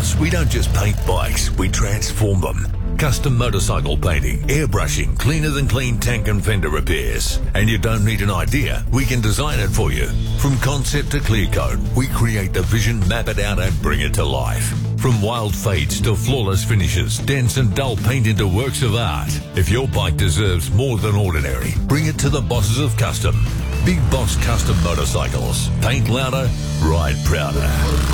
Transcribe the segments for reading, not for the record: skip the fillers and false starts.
Because we don't just paint bikes, we transform them. Custom motorcycle painting, airbrushing, cleaner than clean tank and fender repairs. And you don't need an idea, we can design it for you. From concept to clear coat, we create the vision, map it out and bring it to life. From wild fades to flawless finishes, dents and dull paint into works of art. If your bike deserves more than ordinary, bring it to the bosses of Custom. Big Boss Custom Motorcycles. Paint louder, ride prouder.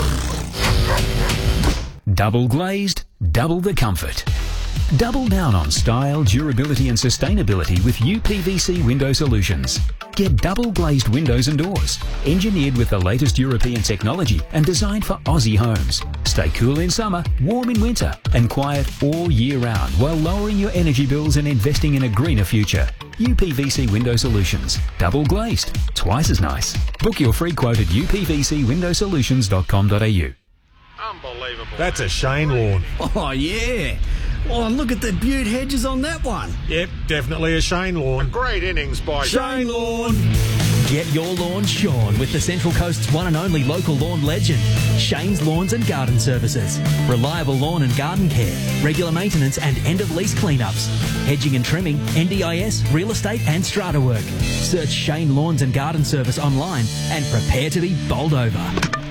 Double glazed, double the comfort. Double down on style, durability and sustainability with UPVC Window Solutions. Get double glazed windows and doors, engineered with the latest European technology and designed for Aussie homes. Stay cool in summer, warm in winter and quiet all year round while lowering your energy bills and investing in a greener future. UPVC Window Solutions. Double glazed. Twice as nice. Book your free quote at upvcwindowsolutions.com.au. Unbelievable. That's a Shane lawn. Oh, yeah. Oh, look at the beaut hedges on that one. Yep, definitely a Shane lawn. Great innings by Shane lawn. Get your lawn shorn with the Central Coast's one and only local lawn legend, Shane's Lawns and Garden Services. Reliable lawn and garden care, regular maintenance and end-of-lease cleanups, hedging and trimming, NDIS, real estate and strata work. Search Shane Lawns and Garden Service online and prepare to be bowled over.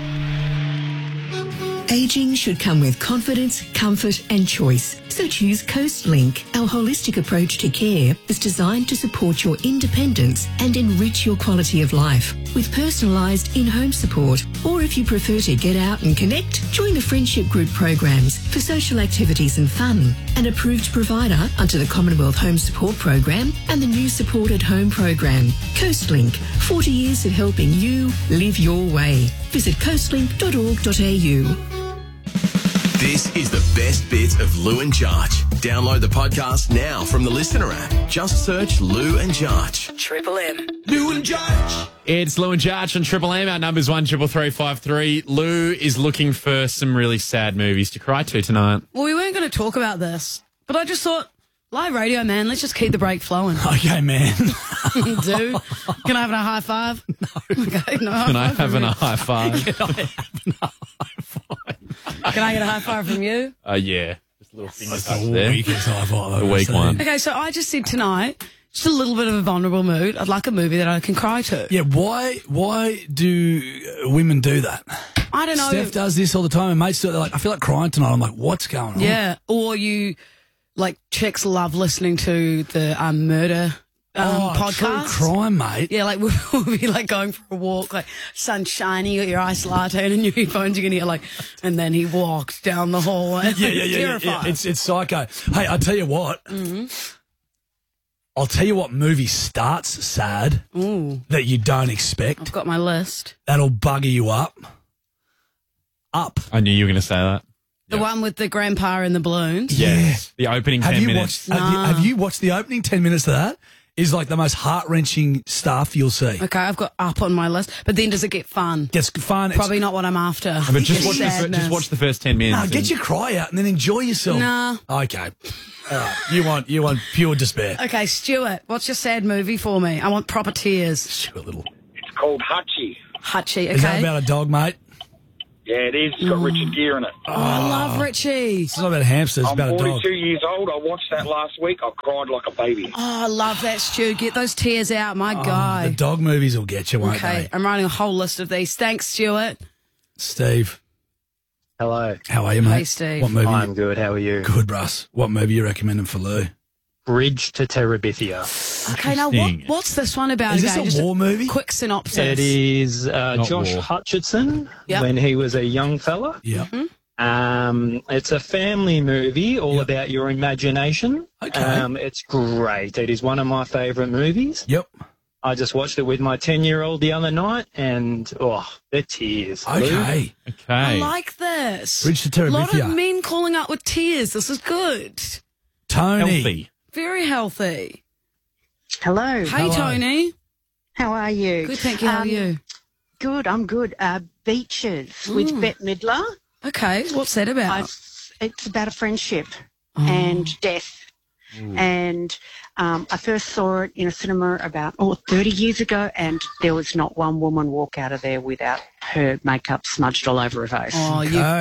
Ageing should come with confidence, comfort and choice. So choose CoastLink. Our holistic approach to care is designed to support your independence and enrich your quality of life with personalised in-home support. Or if you prefer to get out and connect, join the friendship group programs for social activities and fun. An approved provider under the Commonwealth Home Support Program and the new Support at Home Program. CoastLink, 40 years of helping you live your way. Visit coastlink.org.au. This is the best bits of Lou and Jarch. Download the podcast now from the Listener app. Just search Lou and Jarch. Triple M. Lou and Jarch. It's Lou and Jarch on Triple M. Our number's 13353. Lou is looking for some really sad movies to cry to tonight. Well, we weren't going to talk about this, but I just thought, live radio, man, let's just keep the break flowing. Okay, man. Do? Can I have a high five? No. Okay, no. Can I have a high five? Can I get a high five from you? Yeah. Just a little finger That's touch the there. weakest high five. The weak one. Okay, so I just said tonight, just a little bit of a vulnerable mood. I'd like a movie that I can cry to. Yeah, why do women do that? I don't know. Steph does this all the time, and mates do it. They're like, I feel like crying tonight. I'm like, what's going on? Yeah, or you, like, chicks love listening to the murder podcast. True crime, mate. Yeah, like we'll be like going for a walk, like sun shining, you got your ice latte and in your headphones, you're gonna hear like, and then he walked down the hallway. Yeah. It's psycho. Hey, I tell you what. Mm-hmm. I'll tell you what movie starts sad that you don't expect. I've got my list. That'll bugger you up. I knew you were going to say that. The one with the grandpa and the balloons. Yes. The opening 10 minutes. Have you watched the opening 10 minutes of that? Is like the most heart-wrenching stuff you'll see. Okay, I've got Up on my list. But then does it get fun? It's fun. Probably not what I'm after. But just watch the first 10 minutes. No, get your cry out and then enjoy yourself. Nah. Okay. All right. You want pure despair. Okay, Stuart, what's your sad movie for me? I want proper tears. Stuart Little. It's called Hutchie. Hutchie, okay. Is that about a dog, mate? Yeah, it is. It's got Richard Gere in it. Oh, I love Richie. It's not about hamsters, it's I'm about a dog. 42 years old. I watched that last week. I cried like a baby. Oh, I love that, Stu. Get those tears out, my guy. The dog movies will get you, won't Okay, they? I'm writing a whole list of these. Thanks, Stuart. Steve. Hello. How are you, mate? Hey, Steve. What movie? I'm good. How are you? Good, Russ. What movie you recommending for Lou? Bridge to Terabithia. Okay, now what's this one about? Is this again? a Just war movie? Quick synopsis. It is Josh war. Hutcherson Yep. when he was a young fella. Yeah. It's a family movie all about your imagination. Okay. It's great. It is one of my favourite movies. Yep. I just watched it with my 10-year-old the other night, and the tears. Okay. I like this. Bridge to A lot Terabithia. of men calling out with tears. This is good. Tony. Healthy. Very healthy. Hello. Hey, Tony. How are you? Good, thank you. How are you? Good, I'm good. Beaches with Bette Midler. Okay, what's that about? It's about a friendship and death. And I first saw it in a cinema about 30 years ago, and there was not one woman walk out of there without her makeup smudged all over her face. Oh, Okay.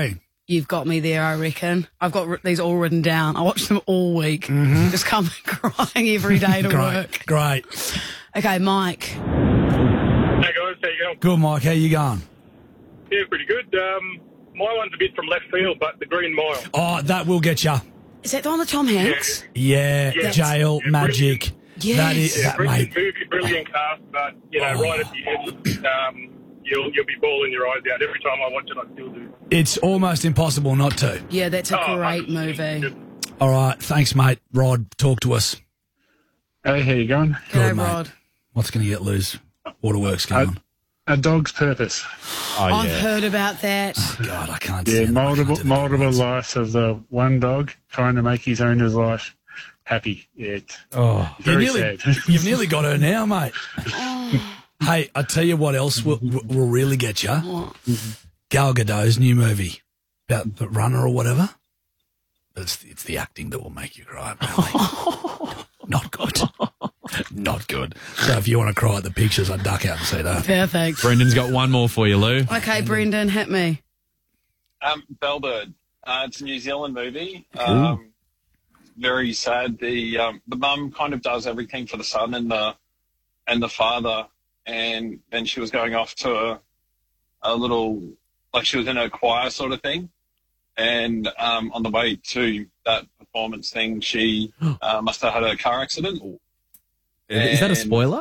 You've got me there, I reckon. I've got these all written down. I watch them all week. Just come crying every day to work. Great. Okay, Mike. Hey guys, how you going? Good, Mike. How you going? Yeah, pretty good. My one's a bit from left field, but the Green Mile. Oh, that will get you. Is that the one with Tom Hanks? Yeah, jail, magic. Yes. That is, Brilliant mate. movie, brilliant cast, but, right at the end, you'll be bawling your eyes out. Every time I watch it, I still do. It's almost impossible not to. Yeah, that's a great movie. All right. Thanks, mate. Rod, talk to us. Hey, how you going? G'day, mate. Rod. What's going to get loose? Waterworks going on. A Dog's Purpose. I've heard about that. God, I can't Yeah, stand multiple lives of the one dog trying to make his owner's life happy. Yeah, it's very sad. You've nearly got her now, mate. Hey, I tell you what else will really get you. Gal Gadot's new movie about the runner or whatever. But it's the acting that will make you cry, apparently. Not good. Not good. So if you want to cry at the pictures, I'd duck out and see that. Perfect. Brendan's got one more for you, Lou. Okay, Brendan, hit me. Bellbird. It's a New Zealand movie. Ooh. Very sad. The mum kind of does everything for the son and the father, and then she was going off to a little, like she was in a choir sort of thing, and on the way to that performance thing, she must have had a car accident. Is that a spoiler?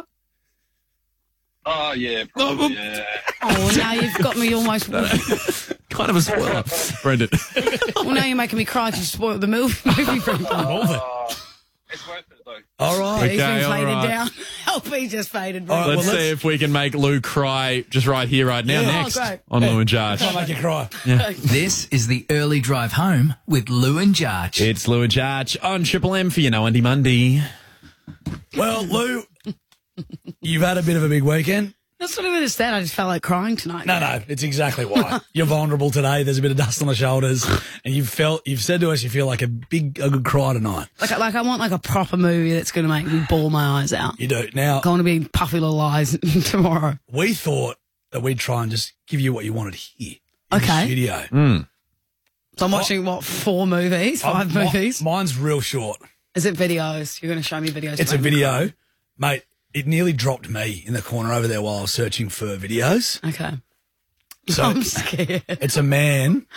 Oh, yeah, probably, yeah. Oh, now you've got me almost... Kind of a spoiler, Brendan. Well, now you're making me cry because you spoiled the movie for him. It's worth it, though. All right. He's been all faded right. down. LP just faded. All right, let's see if we can make Lou cry just right here, right now, Yeah. next Oh, great. on Lou and Jarge. I'll make you cry. This is the early drive home with Lou and Jarge. It's Lou and Jarge on Triple M for your No Undy Monday. Well, Lou, you've had a bit of a big weekend. That's not even just that. I just felt like crying tonight. No, it's exactly why. You're vulnerable today. There's a bit of dust on the shoulders, and you've said to us you feel like a good cry tonight. Like I want like a proper movie that's going to make me bawl my eyes out. You do. Now, I want to be puffy little eyes tomorrow. we thought that we'd try and just give you what you wanted here in the Okay. studio. So I'm watching, 4 movies? 5 movies? Mine's real short. Is it videos? You're going to show me videos? It's a video. Mate, it nearly dropped me in the corner over there while I was searching for videos. Okay. So I'm scared. It's a man.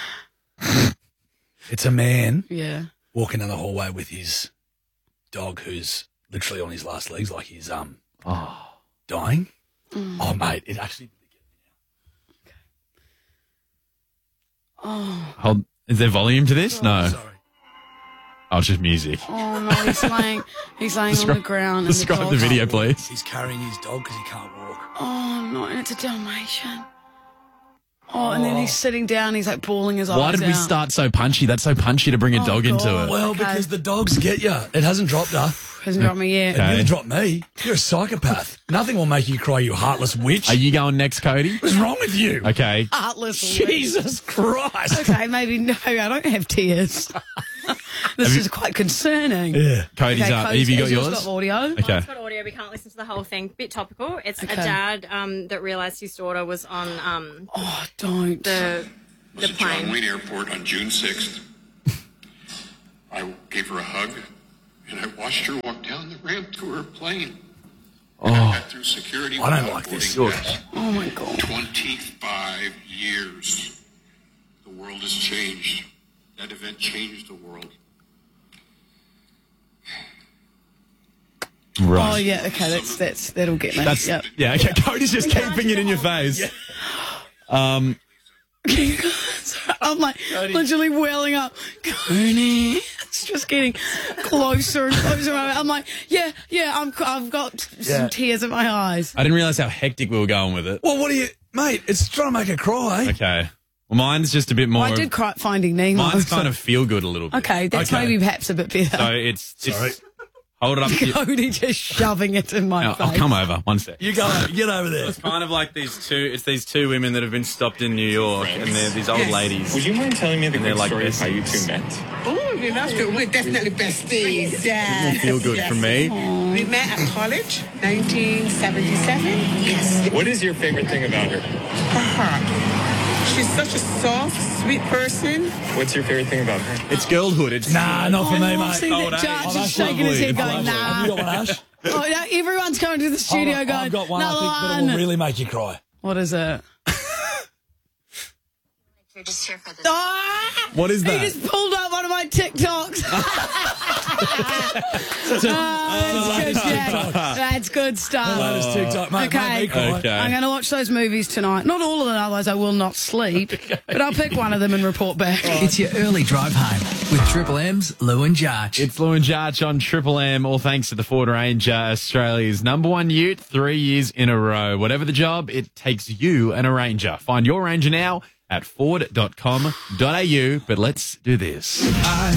Yeah. Walking down the hallway with his dog who's literally on his last legs, like he's dying. Oh, mate, it actually... Hold, is there volume to this? No. Sorry. Oh, it's just music. Oh, no, he's laying on the ground. Describe and the video, dog's- please. He's carrying his dog because he can't walk. Oh, no, and it's a Dalmatian. Oh, and then he's sitting down, he's like bawling his eyes out. Why did we start so punchy? That's so punchy to bring a dog into it. Well, because the dogs get you. It hasn't dropped her. Hasn't dropped me yet. It nearly dropped me. You're a psychopath. Nothing will make you cry, you heartless witch. Are you going next, Cody? What's wrong with you? Okay. Heartless. Jesus Christ. Okay, maybe no, I don't have tears. This is quite concerning. Yeah. Cody's Okay, up. Cody's- Have you got has yours yours? got audio? Okay. It's got audio. We can't listen to the whole thing. Bit topical. It's Okay. a dad that realised his daughter was on don't the was at plane. John Wayne Airport on June 6th. I gave her a hug, and I watched her walk down the ramp to her plane. And I got through security. I don't without like this. boarding pass. Oh, my God. 25 years. The world has changed. That event changed the world. Right. Oh, yeah, okay, that'll get me. That's Yep. yeah. Okay. Cody's just keeping it in your face. I'm like literally welling up. Coney, it's just getting closer and closer. I'm like, yeah, I've got some tears in my eyes. I didn't realise how hectic we were going with it. Well, what are you... Mate, it's trying to make her cry. Okay. Well, mine's just a bit more. I did cry at Finding Nemo. Mine's kind of feel good a little bit. Okay, that's maybe perhaps a bit better. So it's hold it up. To you. Cody just shoving it in my face. I'll come over. One sec. You go. Get over there. It's kind of like these two women that have been stopped in New York, and they're these old ladies. Would you mind telling me the quick story of besties. how you two met? Oh, that's good. We're definitely besties. Yeah. Feel good from me. We met at college, 1977. Yes. What is your favorite thing about her? Her heart. She's such a soft, sweet person. What's your favorite thing about her? It's girlhood. It's Nah, not for me, mate. See that Jarch is shaking his head going, nah. Have you got one, Ash? Oh, no, everyone's coming to the studio going, I've got one I another think one. that will really make you cry. What is it? You're just here for this. Ah! What is that? He just pulled up one of my TikToks. That's good, Jack. That's good stuff. The latest TikTok, mate. Okay. Make me cry. Okay. I'm going to watch those movies tonight. Not all of them, otherwise I will not sleep. But I'll pick one of them and report back. It's your early drive home with Triple M's Lou and Jarch. It's Lou and Jarch on Triple M, all thanks to the Ford Ranger, Australia's #1 ute, 3 years in a row. Whatever the job, it takes you and a Ranger. Find your Ranger now at ford.com.au. But let's do this.